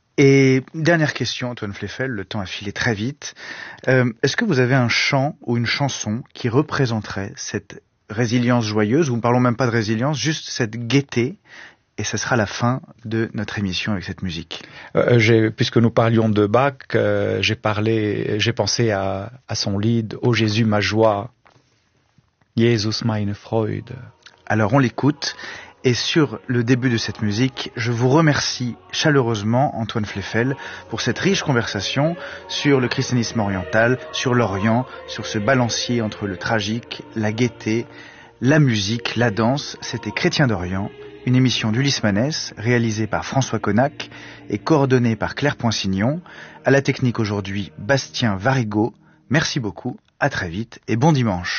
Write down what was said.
Et dernière question, Antoine Fleyfel, le temps a filé très vite. Est-ce que vous avez un chant ou une chanson qui représenterait cette résilience joyeuse, ou ne parlons même pas de résilience, juste cette gaieté, et ce sera la fin de notre émission avec cette musique. Puisque nous parlions de Bach, j'ai pensé à son lied « Ô Jésus, ma joie »,« Jesus, meine Freude ». Alors on l'écoute, et sur le début de cette musique, je vous remercie chaleureusement, Antoine Fleyfel, pour cette riche conversation sur le christianisme oriental, sur l'Orient, sur ce balancier entre le tragique, la gaieté, la musique, la danse. C'était Chrétien d'Orient, une émission d'Ulysse Manès, réalisée par François Connac et coordonnée par Claire Poinsignon. À la technique aujourd'hui, Bastien Varigo. Merci beaucoup, à très vite et bon dimanche.